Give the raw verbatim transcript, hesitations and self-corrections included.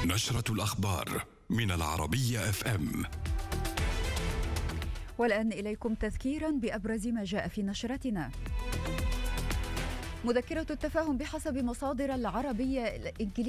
نشرة الأخبار من العربية اف ام. والآن إليكم تذكيرا بأبرز ما جاء في نشرتنا. مذكرة التفاهم بحسب مصادر العربية الإنجليزية